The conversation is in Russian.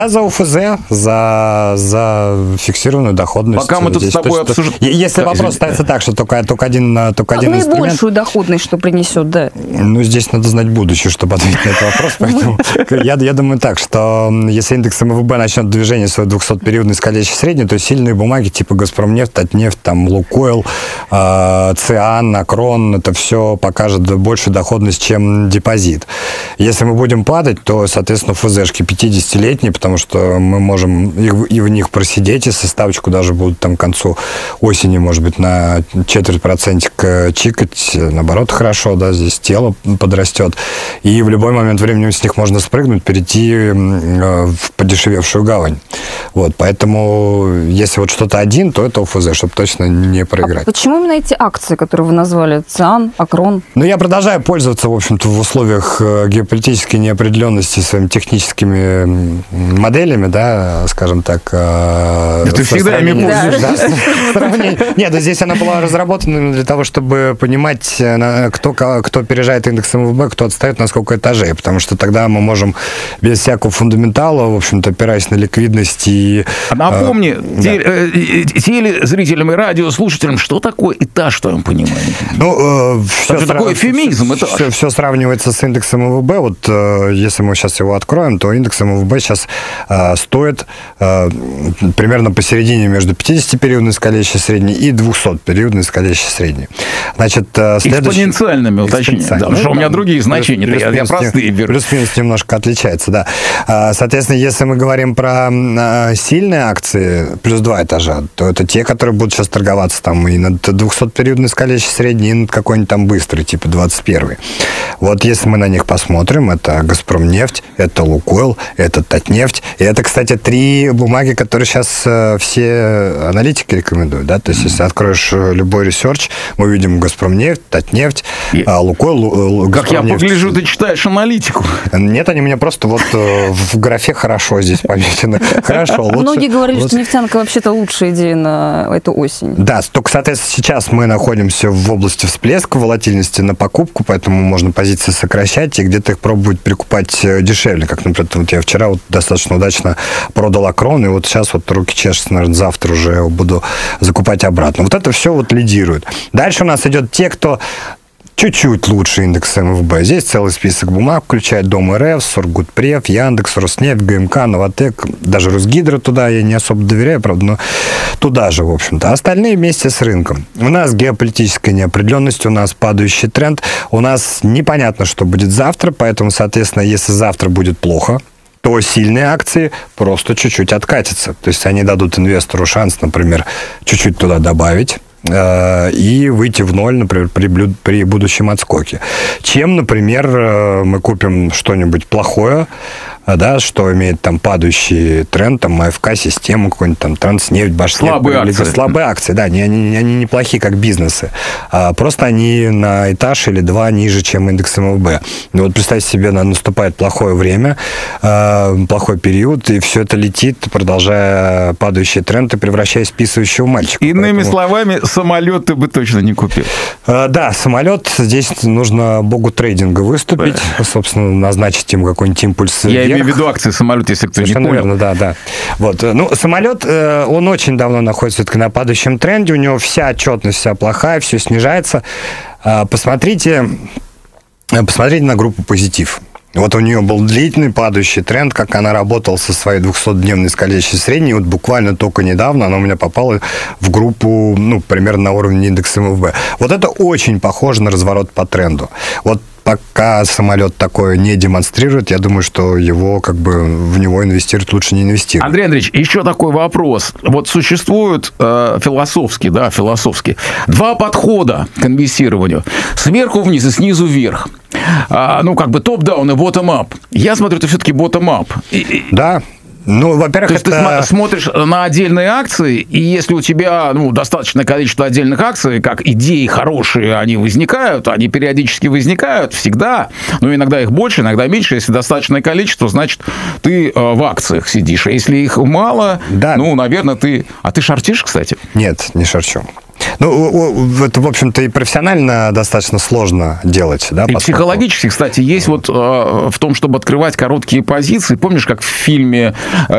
За УФЗ, за фиксированную доходность. Пока мы тут с тобой обсуждаем... Если вопрос ставится так, что только один инструмент... Наибольшую доходность, что принесет, да. Ну, здесь надо знать будущее, чтобы ответить на этот вопрос. Поэтому я думаю так, что если индекс МВБ начнет движение своей 200-периодной скользящей средней, то сильные бумаги типа Газпромнефть, Татнефть, там, Лукойл, Циан, Акрон, это все покажет большую доходность, чем депозит. Если мы будем падать, то, соответственно, ФЗшки 50-летние, потому что мы можем и в них просидеть, и ставочку даже будут там к концу осени, может быть, на 0,25% чикать. Наоборот, хорошо, да, здесь тело подрастет. И в любой момент времени с них можно спрыгнуть, перейти в подешевевшую гавань. Вот, поэтому, если вот что-то один, то это ОФЗ, чтобы точно не проиграть. А почему именно эти акции, которые вы назвали, ЦИАН, Акрон? Ну, я продолжаю пользоваться, в общем-то, в условиях геополитической неопределенности своими техническими моделями, да, скажем так. Ты всегда ими пользуешься. Нет, здесь она была разработана для того, чтобы понимать, кто опережает индекс МВБ, кто отстает на сколько этажей, потому что тогда мы можем без всякого фундаментала, в общем-то, опираясь на ликвидность и... Напомни телезрителям и радиослушателям, что такое этаж в твоем понимании? Ну, что такое эвфемизм? Все сравнивается с индексом МВБ. Вот если мы сейчас его откроем, то индекс МВБ сейчас стоит примерно посередине между 50-периодной скользящей средней и 200-периодной скользящей средней. Значит, экспоненциальными уточнениями. Да, потому что у меня другие значения, я простые беру. Плюс-минус немножко отличается, да. Соответственно, если мы говорим про сильные акции, плюс 2 этажа, то это те, которые будут сейчас торговаться там и над 200-периодной скользящей средней, и над какой-нибудь там быстрой, типа 21-й. Вот если мы на них посмотрим, это Газпромнефть, это Лукойл, это Татнефть, и это, кстати, 3 бумаги, которые сейчас все аналитики рекомендуют, да, то есть если откроешь любой ресерч, мы видим Газпромнефть, Татнефть, Лукойл, Газпромнефть. Как я погляжу, ты читаешь аналитику. Нет, они мне просто вот в графе хорошо здесь помечены. Хорошо. Многие говорили, что нефтянка вообще-то лучшая идея на эту осень. Да, только, соответственно, сейчас мы находимся в области всплеска волатильности на покупку, поэтому можно позиции сокращать и где-то их пробовать прикупать дешевле. Как, например, вот я вчера вот достаточно удачно продал Акрон, и вот сейчас вот руки чешутся, наверное, завтра уже буду закупать обратно. Вот это все вот лидирует. Дальше у нас идет те, кто чуть-чуть лучше индекса МВБ. Здесь целый список бумаг, включает Дом РФ, Сургутпрев, Яндекс, Роснефть, ГМК, Новотек, даже Росгидро туда я не особо доверяю, правда, но туда же, в общем-то. Остальные вместе с рынком. У нас геополитическая неопределенность, у нас падающий тренд, у нас непонятно, что будет завтра, поэтому, соответственно, если завтра будет плохо, то сильные акции просто чуть-чуть откатятся. То есть они дадут инвестору шанс, например, чуть-чуть туда добавить и выйти в ноль, например, при будущем отскоке. Чем, например, мы купим что-нибудь плохое, да, что имеет там падающий тренд, там АФК-систему, какой-нибудь там Транснефть, Башнефть. Слабые акции, да, они неплохие как бизнесы. Просто они на этаж или 2 ниже, чем индекс МВБ. Ну, вот представьте себе, наступает плохое время, плохой период, и все это летит, продолжая падающий тренд и превращаясь в писающего мальчика. Иными словами, самолет ты бы точно не купил. Да, самолет, здесь нужно богу трейдинга выступить, собственно, назначить им какой-нибудь импульс. Я имею в виду акции самолет, если кто не понял. Верно, да. Вот. Ну, самолет, он очень давно находится на падающем тренде, у него вся отчетность, вся плохая, все снижается. Посмотрите на группу «Позитив». Вот у нее был длительный падающий тренд, как она работала со своей 200-дневной скользящей средней. Вот буквально только недавно она у меня попала в группу, ну, примерно на уровне индекса МВБ. Вот это очень похоже на разворот по тренду. Вот пока самолет такое не демонстрирует, я думаю, что его, как бы, в него инвестировать лучше не инвестировать. Андрей Андреевич, еще такой вопрос. Вот существуют философски 2 подхода к инвестированию. Сверху вниз и снизу вверх. Ну, как бы топ-даун и ботtom-ап. Я смотрю, это все-таки ботtom-ап. Да. Ну, во-первых, то есть ты смотришь на отдельные акции, и если у тебя достаточное количество отдельных акций, как идеи хорошие, они возникают, они периодически возникают, всегда, но иногда их больше, иногда меньше. Если достаточное количество, значит, ты в акциях сидишь. А если их мало, да. наверное, ты... А ты шортишь, кстати? Нет, не шорчу. Это, в общем-то, и профессионально достаточно сложно делать, да? И психологически, кстати, есть вот в том, чтобы открывать короткие позиции. Помнишь, как в фильме